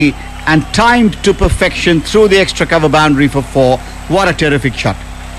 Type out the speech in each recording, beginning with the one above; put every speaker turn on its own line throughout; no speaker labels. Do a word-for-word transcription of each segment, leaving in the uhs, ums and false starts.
and timed to perfection through the extra cover boundary for four. What a terrific shot.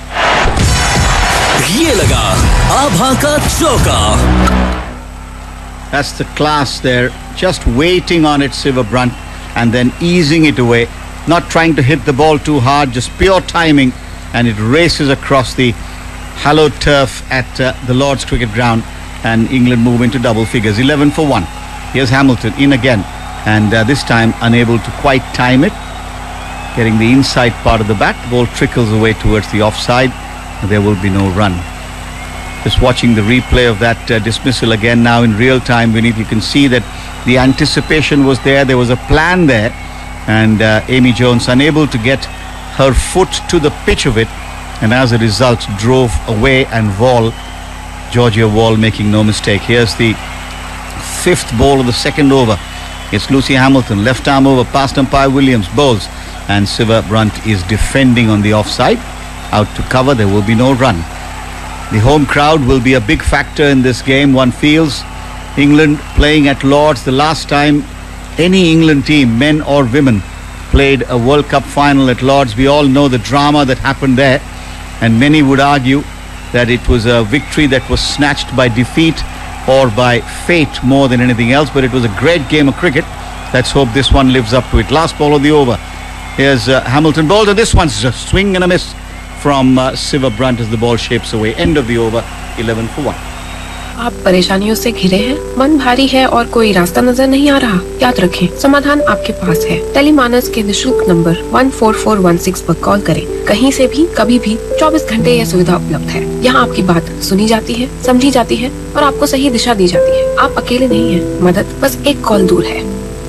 ये लगा आभा का चौका.
That's the class there, just waiting on it, Siva Brunt, and then easing it away, not trying to hit the ball too hard, just pure timing, and it races across the hallowed turf at uh, the Lord's Cricket Ground, and England move into double figures, eleven for one. Here's Hamilton in again, and uh, this time unable to quite time it, getting the inside part of the bat. The ball trickles away towards the offside. There will be no run. Just watching the replay of that uh, dismissal again now in real time, Vineet, you can see that the anticipation was there. There was a plan there, and uh, Amy Jones unable to get her foot to the pitch of it, and as a result drove away, and Wall, Georgia Wall, making no mistake. Here's the fifth ball of the second over. It's Lucy Hamilton, left arm over past umpire Williams, bowls, and Siva Brunt is defending on the offside. Out to cover, there will be no run. The home crowd will be a big factor in this game, one feels. England playing at Lord's, the last time any England team, men or women, played a World Cup final at Lord's. We all know the drama that happened there, and many would argue that it was a victory that was snatched by defeat or by fate more than anything else, but it was a great game of cricket. Let's hope this one lives up to it. Last ball of the over. Here's uh, Hamilton bowled, and this one's a swing and a miss from uh, Siva Brunt as the ball shapes away. End of the over, eleven for one.
आप परेशानियों से घिरे हैं, मन भारी है और कोई रास्ता नजर नहीं आ रहा? याद रखें, समाधान आपके पास है. टेलीमानस के निशुल्क number one four four one six पर कॉल करें. कहीं से भी, कभी भी, चौबीस घंटे यह सुविधा उपलब्ध है. यहाँ आपकी बात सुनी जाती है, समझी जाती है और आपको सही दिशा दी जाती है. आप अकेले नहीं हैं, मदद बस एक कॉल दूर है.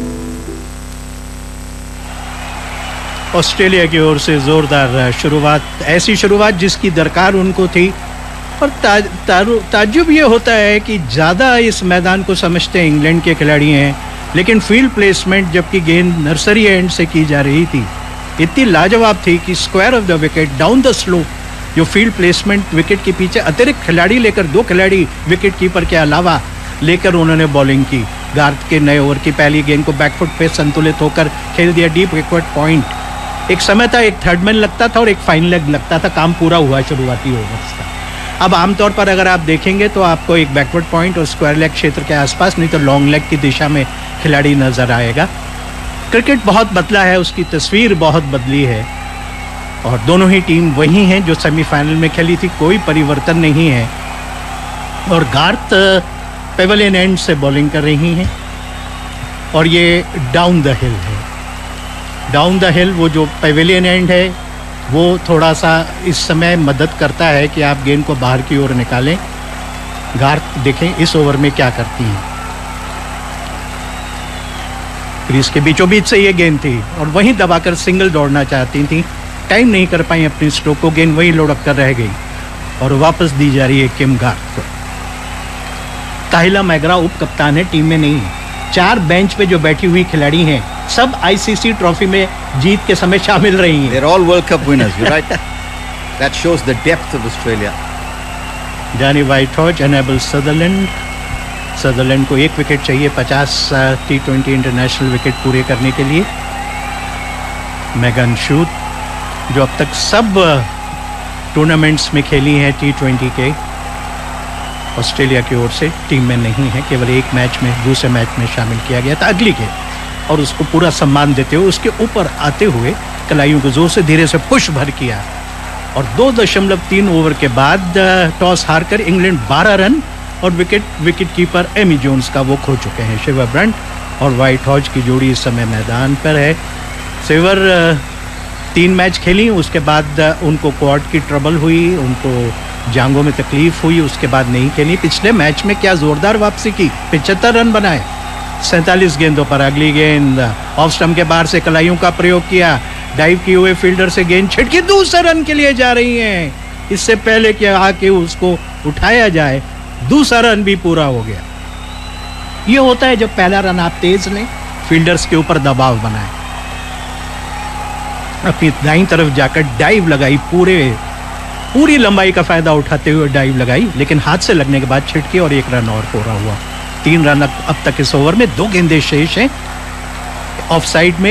ऑस्ट्रेलिया की ओर से जोरदार शुरुआत, ऐसी शुरुआत जिसकी दरकार उनको थी. और ताज्जुब ये होता है कि ज़्यादा इस मैदान को समझते हैं इंग्लैंड के खिलाड़ी हैं, लेकिन फील्ड प्लेसमेंट जबकि गेंद नर्सरी एंड से की जा रही थी, इतनी लाजवाब थी कि square of the wicket, down the slope, जो फील्ड प्लेसमेंट विकेट के पीछे अतिरिक्त खिलाड़ी लेकर, दो खिलाड़ी विकेट कीपर के अलावा लेकर उन्होंने बॉलिंग की. गार्थ के नए ओवर की पहली गेंद को बैकफुट पे संतुलित होकर खेल दिया डीप विकेट पॉइंट. एक समय था एक थर्ड मैन लगता था और एक फाइन लेग लगता था. काम पूरा हुआ शुरुआती ओवर्स का. अब आमतौर पर अगर आप देखेंगे तो आपको एक बैकवर्ड पॉइंट और स्क्वायर लेग क्षेत्र के आसपास, नहीं तो लॉन्ग लेग की दिशा में खिलाड़ी नजर आएगा. क्रिकेट बहुत बदला है, उसकी तस्वीर बहुत बदली है, और दोनों ही टीम वही हैं जो सेमीफाइनल में खेली थी. कोई परिवर्तन नहीं है. और गार्थ पेवेलियन एंड से बॉलिंग कर रही हैं, और ये डाउन द हिल है. डाउन द हिल, वो जो पेवेलियन एंड है, वो थोड़ा सा इस समय मदद करता है कि आप गेंद को बाहर की ओर निकालें. गार्थ देखें इस ओवर में क्या करती हैं. क्रीज के बीचों बीच से ये गेंद थी और वहीं दबाकर सिंगल दौड़ना चाहती थी. टाइम नहीं कर पाई अपनी स्ट्रोक को, गेंद वहीं लुढ़क कर रह गई और वापस दी जा रही है किम गार्थ को. ताहिला मैगरा उप कप्तान है, टीम में नहीं है. चार बेंच पे जो बैठी हुई खिलाड़ी हैं, सब आईसीसी ट्रॉफी में जीत के समय शामिल रही हैं.
They're all World Cup winners, you're right. That shows the depth of Australia.
Danny Whitehorse enable Sutherland. Sutherland को एक विकेट चाहिए पचास टी ट्वेंटी इंटरनेशनल विकेट पूरे करने के लिए. मेगन शूट, जो अब तक सब टूर्नामेंट्स में खेली हैं टी ट्वेंटी के, ऑस्ट्रेलिया की ओर से टीम में नहीं है. केवल एक मैच में, दूसरे मैच में शामिल किया गया था अगली के, और उसको पूरा सम्मान देते हुए उसके ऊपर आते हुए कलाइयों को जोर से धीरे से पुश भर किया. और दो दशमलव तीन ओवर के बाद टॉस हारकर इंग्लैंड बारह रन और wicket wicket keeper Amy Jones का वो खो चुके हैं. सिवा ब्रंट और व्हाइटहॉर्स की जोड़ी इस समय मैदान पर है. सिवर तीन मैच खेली, उसके बाद उनको क्वाड की ट्रबल हुई, उनको जांघों में तकलीफ हुई, उसके बाद नहीं खेली. पिछले मैच में क्या जोरदार वापसी की, पचहत्तर रन बनाए सैंतालीस गेंदों पर. अगली गेंद ऑफ स्टंप के बाहर से कलाइयों का प्रयोग किया, डाइव किए हुए फील्डर से गेंद छिटकी, दूसरे रन के लिए जा रही हैं. इससे पहले कि आके उसको उठाया जाए, दूसरा रन भी पूरा हो गया. ये होता है जब पहला रन आप तेज लें, फील्डर्स के ऊपर दबाव बनाए. अपनी दाईं तरफ जाकर डाइव लगाई, पूरे पूरी लंबाई का फायदा उठाते हुए डाइव लगाई, लेकिन हाथ से लगने के बाद छिटके और एक रन और पूरा हुआ. तीन रन अब तक इस ओवर में. दो गेंदें शेष हैं. ऑफ साइड में